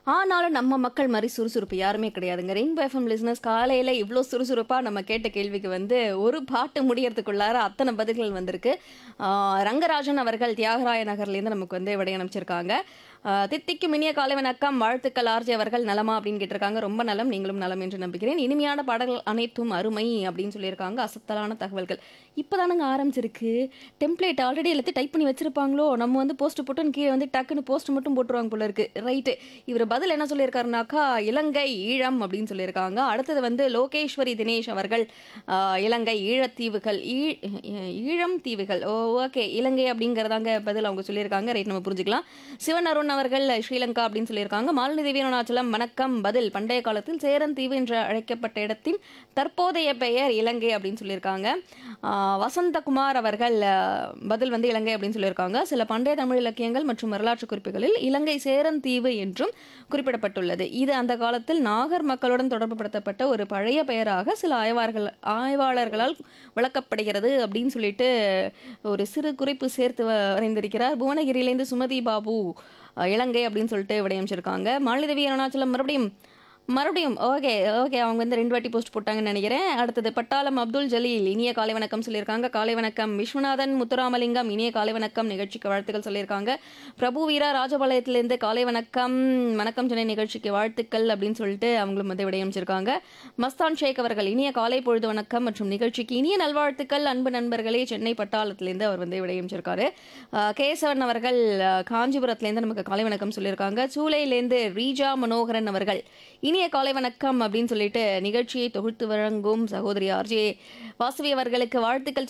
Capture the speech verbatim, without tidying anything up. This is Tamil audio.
ஆனாலும் நம்ம மக்கள் மாரி சுறுசுறுப்பு யாருமே கிடையாதுங்க. ரெயின்போ எஃப்எம் லிசனர்ஸ் காலையில இவ்ளோ சுறுசுறுப்பா நம்ம கேட்ட கேள்விக்கு வந்து ஒரு பாட்டு முடியறதுக்குள்ளார அத்தன பதில்கள் வந்திருக்கு. ஆ ரங்கராஜன் அவர்கள் தியாகராய நகர்லேருந்து நமக்கு வந்து விடை அனுப்பிச்சிருக்காங்க. ஆ "தித்திக்கும் இனிய காலை வணக்கம். வாழ்த்துக்கள் ஆர்ஜே அவர்கள் நலமா?" அப்படின்னு கேட்டிருக்காங்க. ரொம்ப நலம். நீங்களும் நலம் என்று நம்புகிறேன். "இனிமையான பாடல்கள் அனைத்தும் அருமை" அப்படின்னு சொல்லியிருக்காங்க. அசத்தலான தகவல்கள். இப்பதானங்க ஆரம்பிச்சிருக்கு. டெம்ப்ளேட் ஆல்ரெடி எல்லாத்தையும் டைப் பண்ணி வச்சிருப்பாங்களோ! நம்ம வந்து போஸ்ட் போட்டோன்னு கீழ வந்து டக்குன்னு போஸ்ட் மட்டும் போட்டுருவாங்க போல இருக்கு. ரைட்டு. இவரு பதில் என்ன சொல்லியிருக்காருனாக்கா, "இலங்கை, ஈழம்" அப்படின்னு சொல்லியிருக்காங்க. அடுத்தது வந்து லோகேஸ்வரி தினேஷ் அவர்கள், அ "இலங்கை, ஈழத்தீவுகள், ஈ ஈழம் தீவுகள்." ஓ ஓகே. இலங்கை அப்படிங்கிறதாங்க பதில் அவங்க சொல்லியிருக்காங்க. ரைட் நம்ம புரிஞ்சுக்கலாம். சிவன் அருண் அவர்கள் ஸ்ரீலங்கா அப்படின்னு சொல்லியிருக்காங்க. மாலினி தேவி அருணாச்சலம் வணக்கம். பதில் பண்டைய காலத்தில் சேரன் தீவு என்று அழைக்கப்பட்ட இடத்தின் தற்போதைய பெயர் இலங்கை அப்படின்னு சொல்லியிருக்காங்க. ஆ வசந்தகுமார் அவர்கள் அ பதில் வந்து இலங்கை அப்படின்னு சொல்லியிருக்காங்க. சில பண்டைய தமிழ் இலக்கியங்கள் மற்றும் வரலாற்று குறிப்புகளில் இலங்கை சேரன் தீவு என்றும் குறிப்பிடப்பட்டுள்ளது. இது அந்த காலத்தில் நாகர் மக்களுடன் தொடர்புபடுத்தப்பட்ட ஒரு பழைய பெயராக சில ஆய்வார்கள் ஆய்வாளர்களால் விளக்கப்படுகிறது அப்படின்னு சொல்லிட்டு ஒரு சிறு குறிப்பு சேர்த்து வ வரைந்திருக்கிறார். புவனகிரியிலேருந்து சுமதி பாபு அ இலங்கை அப்படின்னு சொல்லிட்டு விடையமைச்சிருக்காங்க. மாலதிவி அருணாச்சலம் மறுபடியும் மறுபடியும் ஓகே, ஓகே. அவங்க வந்து ரெண்டு வாட்டி போஸ்ட் போட்டாங்கன்னு நெனைக்கிறேன். அடுத்தது பட்டாளம் அப்துல் ஜலீல் இனிய காலை வணக்கம் சொல்லியிருக்காங்க. காலை வணக்கம். விஸ்வநாதன் முத்துராமலிங்கம் இனிய காலை வணக்கம். நிகழ்ச்சிக்கு வாழ்த்துக்கள் சொல்லியிருக்காங்க. பிரபு வீரா ராஜபாளையத்திலேருந்து காலை வணக்கம். வணக்கம் சென்னை நிகழ்ச்சிக்கு வாழ்த்துக்கள் அப்படின்னு சொல்லிட்டு அவங்களும் வந்து விடையமைச்சிருக்காங்க. மஸ்தான் ஷேக் அவர்கள் இனிய காலை பொழுது வணக்கம் மற்றும் நிகழ்ச்சிக்கு இனிய நல்வாழ்த்துக்கள் அன்பு நண்பர்களே. சென்னை பட்டாளத்திலேருந்து அவர் வந்து விடையமைச்சிருக்காரு. அ கேசவன் அவர்கள் அ காஞ்சிபுரத்திலேருந்து நமக்கு காலை வணக்கம் சொல்லியிருக்காங்க. சூளையிலேருந்து ரீஜா மனோகரன் அவர்கள் இனிய காலை வணக்கம் அப்படின்னு சொல்லிட்டு நிகழ்ச்சியை தொகுத்து வழங்கும் சகோதரி ஆர்ஜே வாசுவி அவர்களுக்கு வாழ்த்துக்கள்